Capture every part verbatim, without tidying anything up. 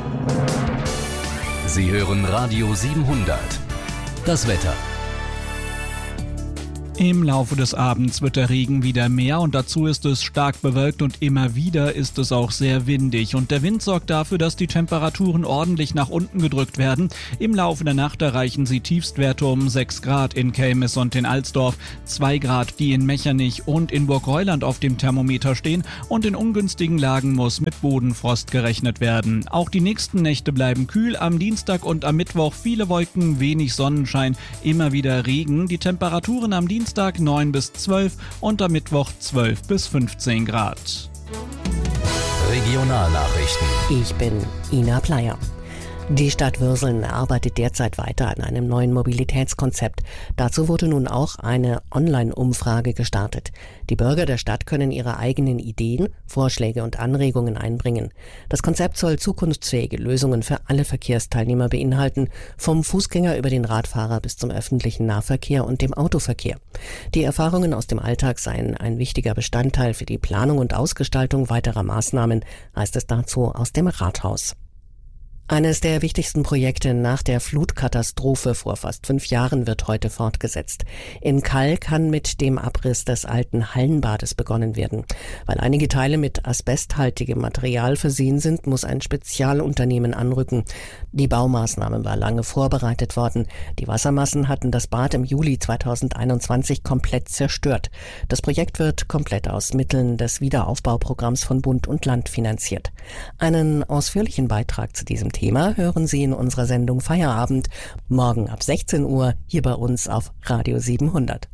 Sie hören Radio siebenhundert. Das Wetter. Im Laufe des Abends wird der Regen wieder mehr und dazu ist es stark bewölkt und immer wieder ist es auch sehr windig. Und der Wind sorgt dafür, dass die Temperaturen ordentlich nach unten gedrückt werden. Im Laufe der Nacht erreichen sie Tiefstwerte um sechs Grad in Kelmis und in Alsdorf, zwei Grad, die in Mechernich und in Burgreuland auf dem Thermometer stehen, und in ungünstigen Lagen muss mit Bodenfrost gerechnet werden. Auch die nächsten Nächte bleiben kühl, am Dienstag und am Mittwoch viele Wolken, wenig Sonnenschein, immer wieder Regen. Die Temperaturen am Dienstag Dienstag neun bis zwölf und am Mittwoch zwölf bis fünfzehn Grad. Regionalnachrichten. Ich bin Ina Pleyer. Die Stadt Würseln arbeitet derzeit weiter an einem neuen Mobilitätskonzept. Dazu wurde nun auch eine Online-Umfrage gestartet. Die Bürger der Stadt können ihre eigenen Ideen, Vorschläge und Anregungen einbringen. Das Konzept soll zukunftsfähige Lösungen für alle Verkehrsteilnehmer beinhalten, vom Fußgänger über den Radfahrer bis zum öffentlichen Nahverkehr und dem Autoverkehr. Die Erfahrungen aus dem Alltag seien ein wichtiger Bestandteil für die Planung und Ausgestaltung weiterer Maßnahmen, heißt es dazu aus dem Rathaus. Eines der wichtigsten Projekte nach der Flutkatastrophe vor fast fünf Jahren wird heute fortgesetzt. In Kall kann mit dem Abriss des alten Hallenbades begonnen werden. Weil einige Teile mit asbesthaltigem Material versehen sind, muss ein Spezialunternehmen anrücken. Die Baumaßnahme war lange vorbereitet worden. Die Wassermassen hatten das Bad im Juli zweitausendeinundzwanzig komplett zerstört. Das Projekt wird komplett aus Mitteln des Wiederaufbauprogramms von Bund und Land finanziert. Einen ausführlichen Beitrag zu diesem Thema hören Sie in unserer Sendung Feierabend, morgen ab sechzehn Uhr hier bei uns auf Radio siebenhundert.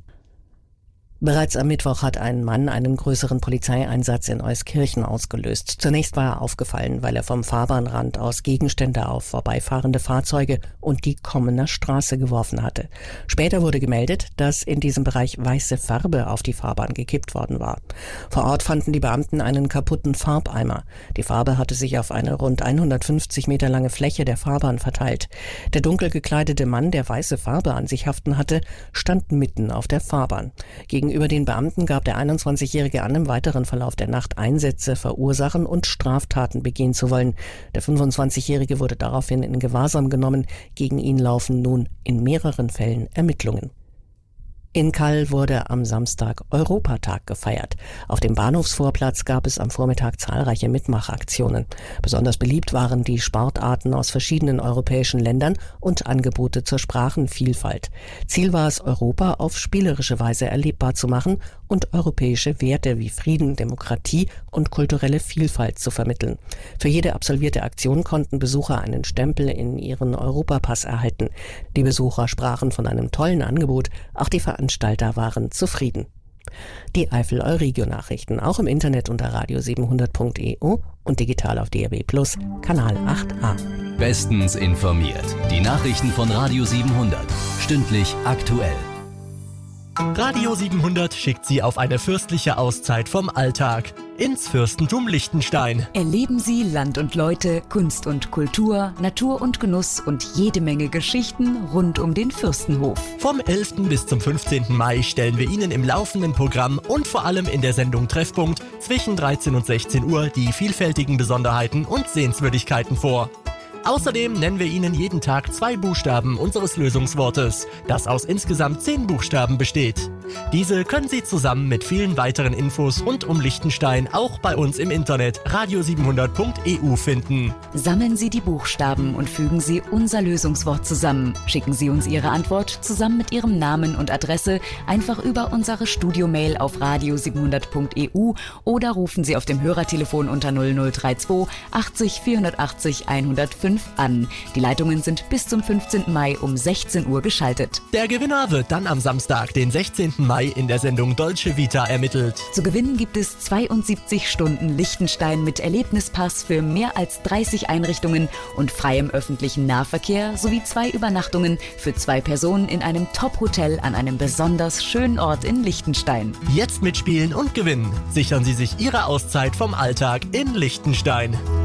Bereits am Mittwoch hat ein Mann einen größeren Polizeieinsatz in Euskirchen ausgelöst. Zunächst war er aufgefallen, weil er vom Fahrbahnrand aus Gegenstände auf vorbeifahrende Fahrzeuge und die Kommener Straße geworfen hatte. Später wurde gemeldet, dass in diesem Bereich weiße Farbe auf die Fahrbahn gekippt worden war. Vor Ort fanden die Beamten einen kaputten Farbeimer. Die Farbe hatte sich auf eine rund hundertfünfzig Meter lange Fläche der Fahrbahn verteilt. Der dunkel gekleidete Mann, der weiße Farbe an sich haften hatte, stand mitten auf der Fahrbahn. Gegen Gegenüber den Beamten gab der einundzwanzigjährige an, im weiteren Verlauf der Nacht Einsätze verursachen und Straftaten begehen zu wollen. Der fünfundzwanzigjährige wurde daraufhin in Gewahrsam genommen. Gegen ihn laufen nun in mehreren Fällen Ermittlungen. In Kall wurde am Samstag Europatag gefeiert. Auf dem Bahnhofsvorplatz gab es am Vormittag zahlreiche Mitmachaktionen. Besonders beliebt waren die Sportarten aus verschiedenen europäischen Ländern und Angebote zur Sprachenvielfalt. Ziel war es, Europa auf spielerische Weise erlebbar zu machen und europäische Werte wie Frieden, Demokratie und kulturelle Vielfalt zu vermitteln. Für jede absolvierte Aktion konnten Besucher einen Stempel in ihren Europapass erhalten. Die Besucher sprachen von einem tollen Angebot, auch die Veranstalter waren zufrieden. Die Eifel-Euregio-Nachrichten auch im Internet unter radio siebenhundert punkt e u und digital auf D A B Plus, Kanal acht a. Bestens informiert. Die Nachrichten von Radio siebenhundert. Stündlich aktuell. Radio siebenhundert schickt Sie auf eine fürstliche Auszeit vom Alltag ins Fürstentum Liechtenstein. Erleben Sie Land und Leute, Kunst und Kultur, Natur und Genuss und jede Menge Geschichten rund um den Fürstenhof. Vom elften bis zum fünfzehnten Mai stellen wir Ihnen im laufenden Programm und vor allem in der Sendung Treffpunkt zwischen dreizehn und sechzehn Uhr die vielfältigen Besonderheiten und Sehenswürdigkeiten vor. Außerdem nennen wir Ihnen jeden Tag zwei Buchstaben unseres Lösungswortes, das aus insgesamt zehn Buchstaben besteht. Diese können Sie zusammen mit vielen weiteren Infos rund um Liechtenstein auch bei uns im Internet radio siebenhundert punkt e u finden. Sammeln Sie die Buchstaben und fügen Sie unser Lösungswort zusammen. Schicken Sie uns Ihre Antwort zusammen mit Ihrem Namen und Adresse einfach über unsere Studiomail auf radio siebenhundert punkt e u oder rufen Sie auf dem Hörertelefon unter null null drei zwei achtzig vierhundertachtzig hundertfünf an. Die Leitungen sind bis zum fünfzehnten Mai um sechzehn Uhr geschaltet. Der Gewinner wird dann am Samstag, den sechzehnten Mai, in der Sendung Dolce Vita ermittelt. Zu gewinnen gibt es zweiundsiebzig Stunden Liechtenstein mit Erlebnispass für mehr als dreißig Einrichtungen und freiem öffentlichen Nahverkehr sowie zwei Übernachtungen für zwei Personen in einem Top-Hotel an einem besonders schönen Ort in Liechtenstein. Jetzt mitspielen und gewinnen. Sichern Sie sich Ihre Auszeit vom Alltag in Liechtenstein.